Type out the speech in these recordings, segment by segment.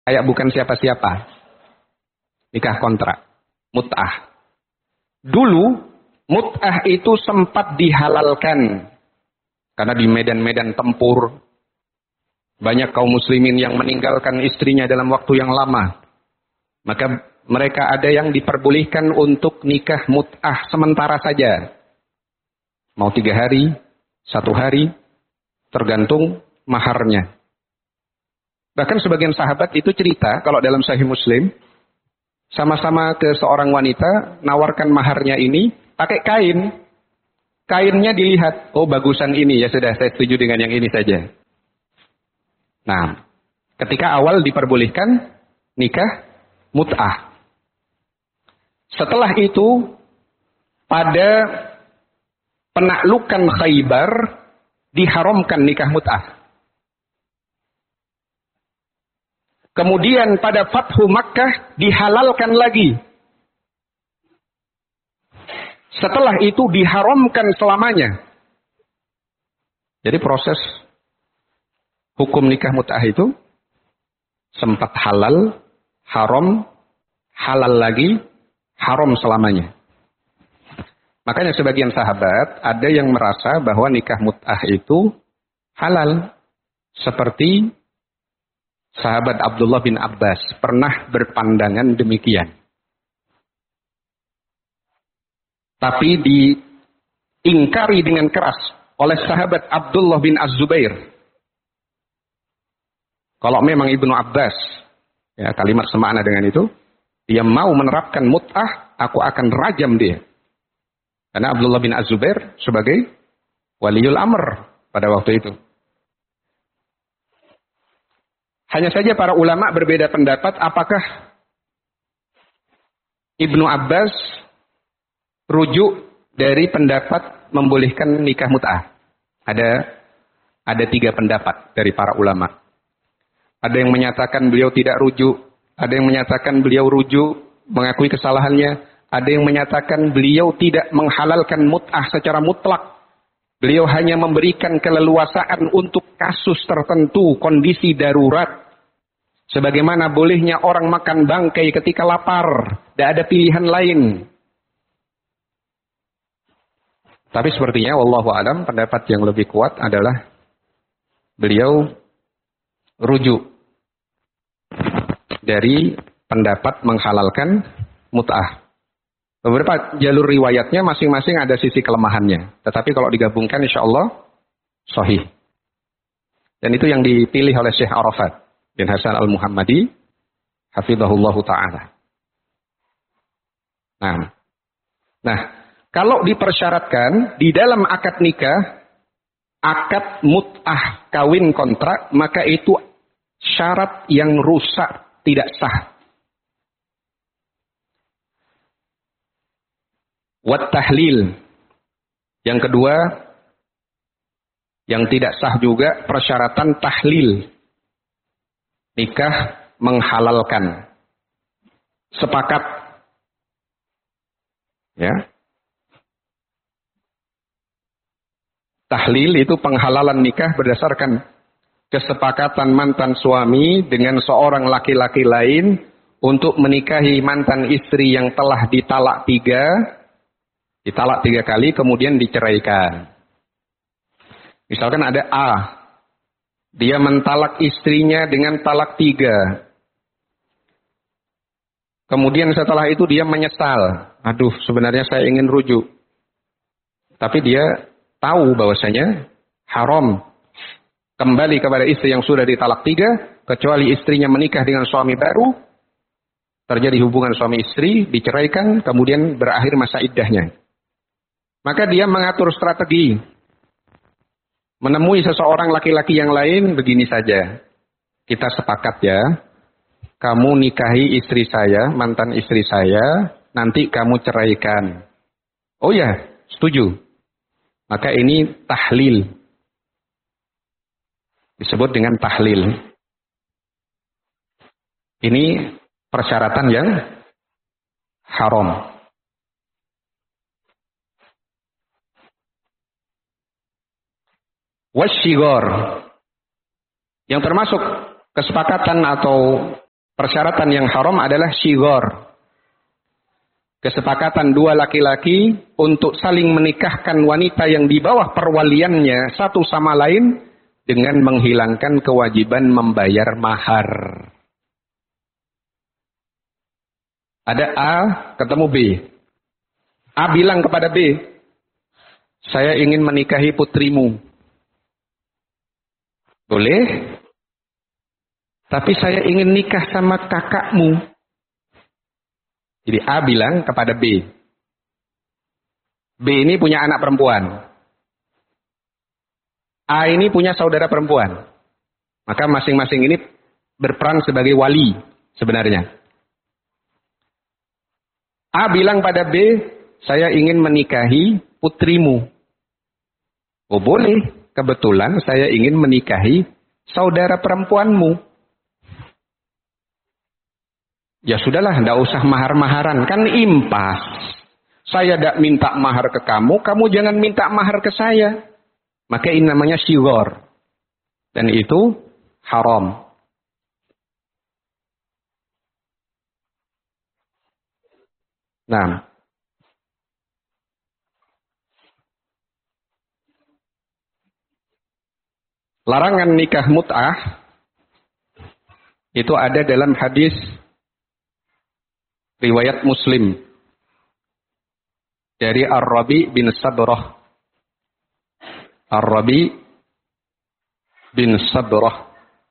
Kayak bukan siapa-siapa. Nikah kontrak. Mut'ah. Dulu, mut'ah itu sempat dihalalkan. Karena di medan-medan tempur, banyak kaum muslimin yang meninggalkan istrinya dalam waktu yang lama. Maka mereka ada yang diperbolehkan untuk nikah mut'ah sementara saja. Mau 3 hari, 1 hari, tergantung maharnya. Bahkan sebagian sahabat itu cerita, kalau dalam Sahih Muslim, sama-sama ke seorang wanita, nawarkan maharnya ini, pakai kain. Kainnya dilihat, oh bagusan ini, ya sudah saya setuju dengan yang ini saja. Nah, ketika awal diperbolehkan nikah mut'ah. Setelah itu, pada penaklukan Khaybar, diharamkan nikah mut'ah. Kemudian pada Fathu Makkah dihalalkan lagi. Setelah itu diharamkan selamanya. Jadi proses hukum nikah mut'ah itu sempat halal, haram, halal lagi, haram selamanya. Makanya sebagian sahabat ada yang merasa bahwa nikah mut'ah itu halal. Seperti sahabat Abdullah bin Abbas pernah berpandangan demikian. Tapi diingkari dengan keras oleh sahabat Abdullah bin Az-Zubair. Kalau memang Ibnu Abbas, ya kalimat semakna dengan itu, dia mau menerapkan mut'ah, aku akan rajam dia. Karena Abdullah bin Az-Zubair sebagai waliul amr pada waktu itu. Hanya saja para ulama berbeda pendapat apakah Ibnu Abbas rujuk dari pendapat membolehkan nikah mut'ah. Ada 3 pendapat dari para ulama. Ada yang menyatakan beliau tidak rujuk, ada yang menyatakan beliau rujuk, mengakui kesalahannya, ada yang menyatakan beliau tidak menghalalkan mut'ah secara mutlak. Beliau hanya memberikan keleluasaan untuk kasus tertentu, kondisi darurat. Sebagaimana bolehnya orang makan bangkai ketika lapar, tidak ada pilihan lain. Tapi sepertinya, wallahu a'lam, pendapat yang lebih kuat adalah beliau rujuk dari pendapat menghalalkan mut'ah. Beberapa jalur riwayatnya masing-masing ada sisi kelemahannya. Tetapi kalau digabungkan insya Allah sahih. Dan itu yang dipilih oleh Syekh Arafat bin Hasan Al-Muhammadi hafizahullahu ta'ala. Nah, kalau dipersyaratkan di dalam akad nikah, akad mut'ah kawin kontrak, maka itu syarat yang rusak, tidak sah. Wat tahlil. Yang kedua, yang tidak sah juga persyaratan tahlil. Nikah menghalalkan. Sepakat. Ya. Tahlil itu penghalalan nikah berdasarkan kesepakatan mantan suami dengan seorang laki-laki lain untuk menikahi mantan istri yang telah ditalak 3 kali kemudian diceraikan. Misalkan ada A, dia mentalak istrinya dengan talak 3. Kemudian setelah itu dia menyesal. Aduh, sebenarnya saya ingin rujuk. Tapi dia tahu bahwasanya haram kembali kepada istri yang sudah ditalak 3, kecuali istrinya menikah dengan suami baru, terjadi hubungan suami istri, diceraikan, kemudian berakhir masa iddahnya. Maka dia mengatur strategi. Menemui seseorang laki-laki yang lain, begini saja. Kita sepakat ya, kamu nikahi istri saya, mantan istri saya, nanti kamu ceraikan. Oh ya, setuju. Maka ini tahlil. Disebut dengan tahlil. Ini persyaratan yang haram. Wasyigor. Yang termasuk kesepakatan atau Persyaratan yang haram adalah syighar. Kesepakatan dua laki-laki untuk saling menikahkan wanita yang di bawah perwaliannya satu sama lain dengan menghilangkan kewajiban membayar mahar. Ada A ketemu B. A bilang kepada B, saya ingin menikahi putrimu. Boleh? Tapi saya ingin nikah sama kakakmu. Jadi A bilang kepada B. B ini punya anak perempuan. A ini punya saudara perempuan. Maka masing-masing ini berperan sebagai wali sebenarnya. A bilang pada B, saya ingin menikahi putrimu. Oh boleh, kebetulan saya ingin menikahi saudara perempuanmu. Ya sudahlah, tidak usah mahar-maharan. Kan impas. Saya tidak minta mahar ke kamu, kamu jangan minta mahar ke saya. Maka ini namanya syighar. Dan itu haram. Nah. Larangan nikah mut'ah itu ada dalam hadis riwayat Muslim dari Ar-Rabi bin Sabrah. Ar-Rabi bin Sabrah.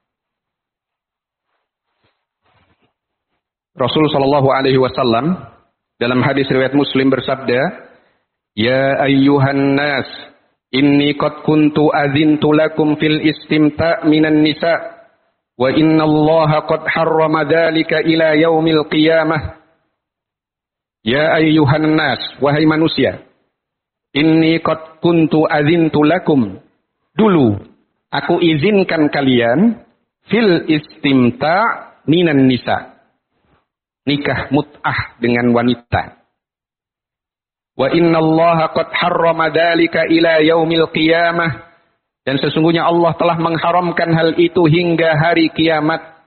Rasul sallallahu alaihi wasallam dalam hadis riwayat Muslim bersabda, "Ya ayyuhan nas, inni qad kuntu adzintu lakum fil istimta' minan nisa, wa inna Allaha qad harrama dzalika ila yaumil qiyamah." Ya ayyuhan nas, wahai manusia, inni qad kuntu adzintu lakum. Dulu aku izinkan kalian fil istimta' minan nisa. Nikah mut'ah dengan wanita. Wa inna Allaha qad harrama dzalika ila yaumil qiyamah. Dan sesungguhnya Allah telah mengharamkan hal itu hingga hari kiamat.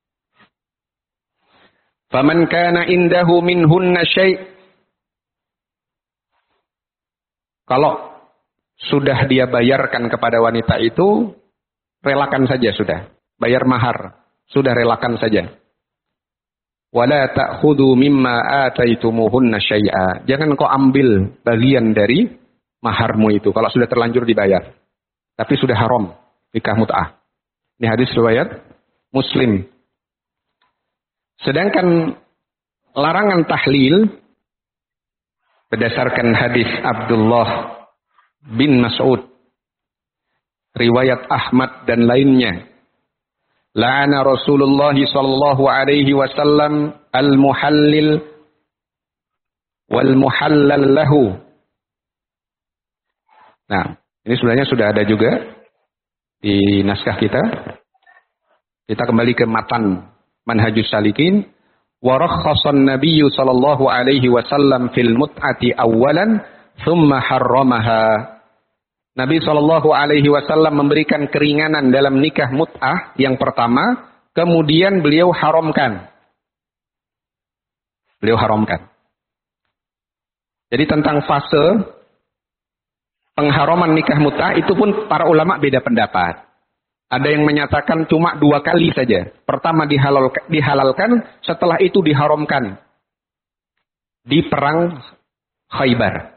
Faman kana indahu minhunna syai'. Kalau sudah dia bayarkan kepada wanita itu, relakan saja sudah. Bayar mahar, sudah relakan saja. Wala ta'khudhu mimma ataitumuhunna syai'a. Jangan kau ambil bagian dari maharmu itu kalau sudah terlanjur dibayar. Tapi sudah haram nikah mut'ah. Ini hadis riwayat Muslim. Sedangkan larangan tahlil berdasarkan hadis Abdullah bin Mas'ud, riwayat Ahmad dan lainnya. La'ana Rasulullah sallallahu alaihi wasallam al-muhallil wal muhallal lahu. Nah, ini sebenarnya sudah ada juga di naskah kita. Kita kembali ke matan Manhajus Salikin. Wa rakhkhasan Nabiyyu sallallahu alaihi wasallam fil mut'ati awwalan thumma harramaha. Nabi sallallahu alaihi wasallam memberikan keringanan dalam nikah mut'ah yang pertama, kemudian beliau haramkan. Beliau haramkan. Jadi tentang fase pengharaman nikah mut'ah itu pun para ulama beda pendapat. Ada yang menyatakan cuma 2 kali saja. Pertama dihalalkan, setelah itu diharamkan. Di perang Khaybar.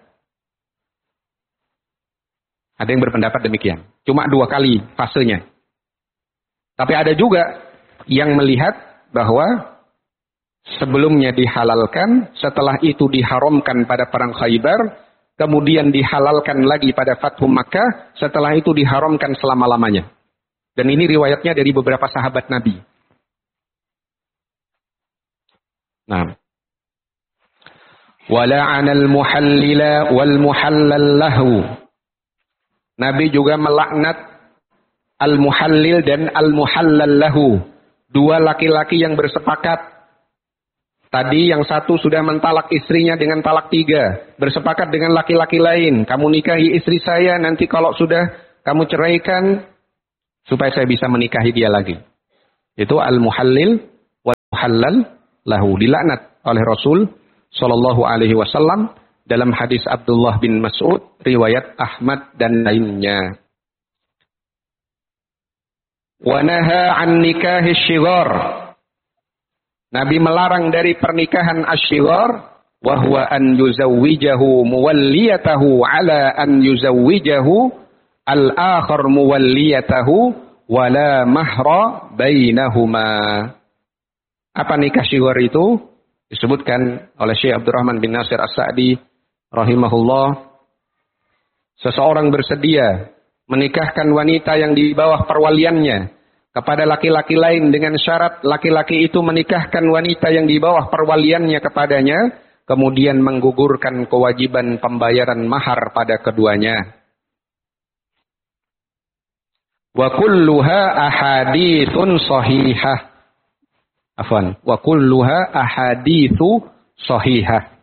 Ada yang berpendapat demikian. Cuma 2 kali fasenya. Tapi ada juga yang melihat bahwa sebelumnya dihalalkan, setelah itu diharamkan pada perang Khaybar, kemudian dihalalkan lagi pada Fathu Makkah, setelah itu diharamkan selama-lamanya. Dan ini riwayatnya dari beberapa sahabat Nabi. Nah. Wala'anal muhallila wal muhallal lahu. Nabi juga melaknat al-muhallil dan al-muhallal lahu. 2 laki-laki yang bersepakat. Tadi yang satu sudah mentalak istrinya dengan talak 3. Bersepakat dengan laki-laki lain. Kamu nikahi istri saya, nanti kalau sudah kamu ceraikan, supaya saya bisa menikahi dia lagi. Itu al-muhallil wal yuhallal lahu. Dilaknat oleh Rasul sallallahu alaihi wasallam dalam hadis Abdullah bin Mas'ud riwayat Ahmad dan lainnya. Wa naha an nikahi syighar. Nabi melarang dari pernikahan asyighar, wa huwa an yuzawwijahu muwalliyatahu ala an yuzawwijahu al-akhar muwalliyatahu wala mahra bainahuma. Apa nikah syighar itu? Disebutkan oleh Syekh Abdurrahman bin Nasir As-Sa'di rahimahullah, seseorang bersedia menikahkan wanita yang di bawah perwaliannya kepada laki-laki lain dengan syarat laki-laki itu menikahkan wanita yang di bawah perwaliannya kepadanya, kemudian menggugurkan kewajiban pembayaran mahar pada keduanya. Wa kulluha ahaditsun shahihah. Afwan, wa kulluha ahaditsu shahihah.